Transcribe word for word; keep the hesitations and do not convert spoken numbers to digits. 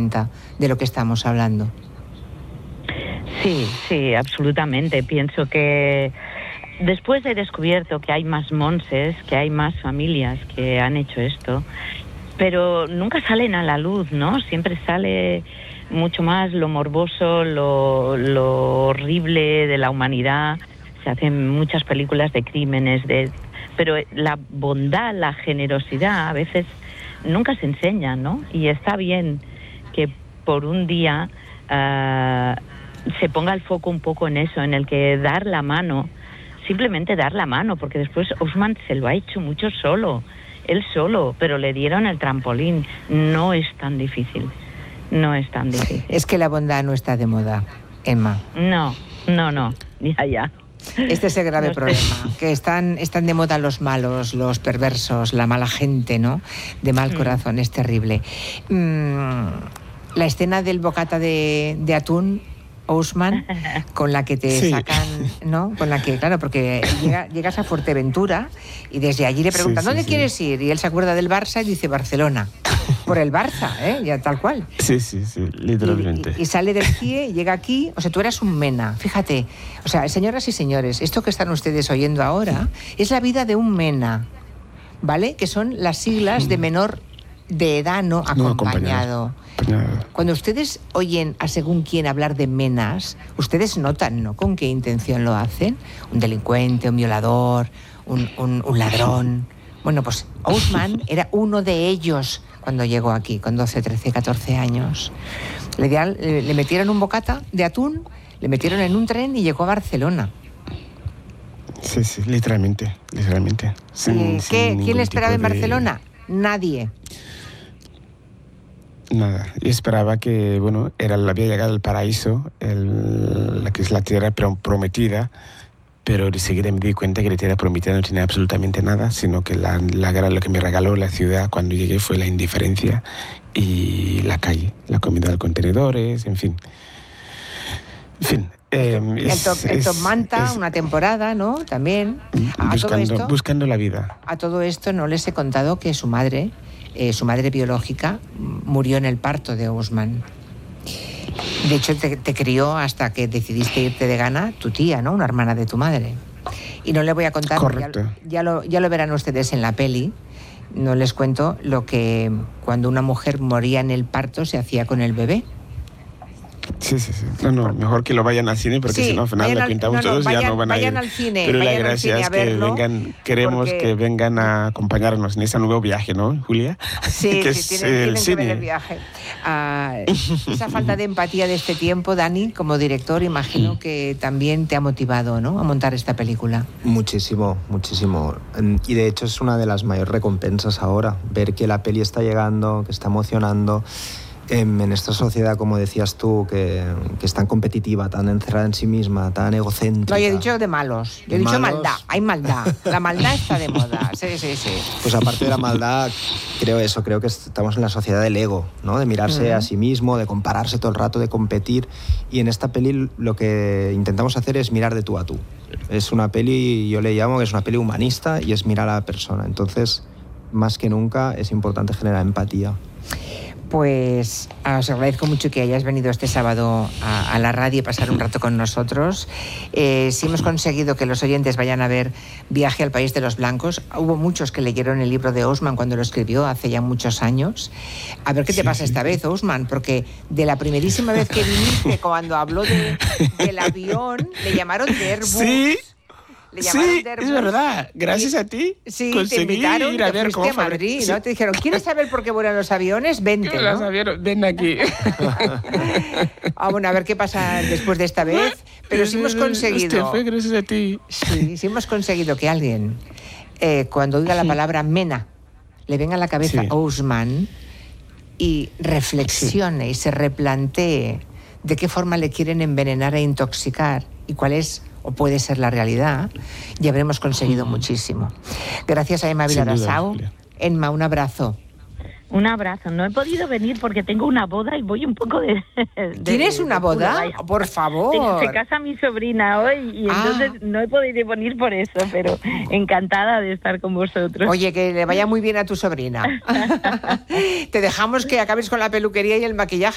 cuenta de lo que estamos hablando. Sí, sí, absolutamente. Pienso que después he descubierto que hay más monses, que hay más familias que han hecho esto, pero nunca salen a la luz, ¿no? Siempre sale mucho más lo morboso, lo, lo horrible de la humanidad. Se hacen muchas películas de crímenes, de, pero la bondad, la generosidad a veces nunca se enseña, ¿no? Y está bien que por un día uh, se ponga el foco un poco en eso, en el que dar la mano, simplemente dar la mano, porque después Ousmane se lo ha hecho mucho solo, él solo, pero le dieron el trampolín. No es tan difícil, no es tan difícil. Es que la bondad no está de moda, Emma. No, no, no, ya, ya. Este es el grave no problema, sé. que están, están de moda los malos, los perversos, la mala gente, ¿no? De mal corazón, mm. es terrible. Mm, la escena del bocata de, de atún, Ousmane, con la que te sí. sacan, ¿no? Con la que, claro, porque llega, llegas a Fuerteventura y desde allí le preguntan, sí, sí, ¿dónde sí. quieres ir? Y él se acuerda del Barça y dice Barcelona. Por el Barça, ¿eh? Ya tal cual. Sí, sí, sí, literalmente. Y, y, y sale del C I E y llega aquí, o sea, tú eras un mena, fíjate. O sea, señoras y señores, esto que están ustedes oyendo ahora es la vida de un mena, ¿vale? Que son las siglas de menor de edad no acompañado. No acompañado. Cuando ustedes oyen a según quién hablar de menas, ustedes notan, ¿no?, con qué intención lo hacen. Un delincuente, un violador, un, un, un ladrón. Bueno, pues Ousmane era uno de ellos cuando llegó aquí, con doce, trece, catorce años. Le, le, le metieron un bocata de atún, le metieron en un tren y llegó a Barcelona. Sí, sí, literalmente, literalmente. Sin, ¿Qué, sin ¿Quién le esperaba en Barcelona? De... Nadie. Nada, yo esperaba que, bueno, era, había llegado al paraíso, el, la que es la tierra prometida, pero enseguida me di cuenta que la tierra prometida no tenía absolutamente nada, sino que la, la, lo que me regaló la ciudad cuando llegué fue la indiferencia y la calle, la comida de contenedores, en fin. En fin. Eh, el, es, top, el es, Top Manta, es, una temporada, ¿no? También. A buscando, todo esto, buscando la vida. A todo esto no les he contado que su madre, eh, su madre biológica, murió en el parto de Ousmane. De hecho, te, te crió hasta que decidiste irte de Ghana, tu tía, ¿no? Una hermana de tu madre. Y no le voy a contar, correcto. Ya, ya, lo, ya lo verán ustedes en la peli. No les cuento lo que cuando una mujer moría en el parto se hacía con el bebé. Sí, sí, sí. No, no, mejor que lo vayan al cine porque sí, si no al final la pintamos no, no, todos vayan, y ya no van a ir. Vayan al cine, Pero vayan la gracia al cine es a que verlo, vengan, queremos porque... que vengan a acompañarnos en ese nuevo viaje, ¿no, Julia? Sí, que sí, es tienen, el tienen cine. que ver el viaje. Uh, esa falta de empatía de este tiempo, Dani, como director, imagino que también te ha motivado, ¿no?, a montar esta película. Muchísimo, muchísimo. Y de hecho es una de las mayores recompensas ahora, ver que la peli está llegando, que está emocionando. En, en esta sociedad, como decías tú, que, que es tan competitiva, tan encerrada en sí misma, tan egocéntrica. No, yo he dicho de malos. Yo he dicho malos. maldad. Hay maldad. La maldad está de moda. Sí, sí, sí. Pues aparte de la maldad, creo eso, creo que estamos en la sociedad del ego, ¿no? De mirarse uh-huh. a sí mismo, de compararse todo el rato, de competir. Y en esta peli lo que intentamos hacer es mirar de tú a tú. Es una peli, yo le llamo que es una peli humanista y es mirar a la persona. Entonces, más que nunca, es importante generar empatía. Pues os agradezco mucho que hayáis venido este sábado a, a la radio y pasar un rato con nosotros. Eh, si hemos conseguido que los oyentes vayan a ver Viaje al País de los Blancos, hubo muchos que leyeron el libro de Ousmane cuando lo escribió hace ya muchos años. A ver qué te sí, pasa sí. esta vez, Ousmane, porque de la primerísima vez que viniste, cuando habló de, del avión, le llamaron de Airbus. Sí. Le sí, es verdad. Gracias a ti sí, conseguí te invitaron, ir a ver te cómo a Madrid, sí. ¿no? Te dijeron, ¿quieres saber por qué vuelan los aviones? Vente, ¿no? Los aviones, ven aquí. Ah, bueno, a ver qué pasa después de esta vez. Pero si hemos conseguido... Hostia, fue gracias a ti. Sí, sí hemos conseguido que alguien, eh, cuando oiga la palabra mena, le venga a la cabeza sí. Ousmane y reflexione sí. y se replantee de qué forma le quieren envenenar e intoxicar y cuál es... o puede ser la realidad, ya habremos conseguido mm. muchísimo. Gracias a Emma Vilarasau. Emma, un abrazo. Un abrazo. No he podido venir porque tengo una boda y voy un poco de... de ¿Tienes una de boda? Vaya. Por favor. Se casa mi sobrina hoy y ah. entonces no he podido venir por eso, pero encantada de estar con vosotros. Oye, que le vaya muy bien a tu sobrina. Te dejamos que acabes con la peluquería y el maquillaje.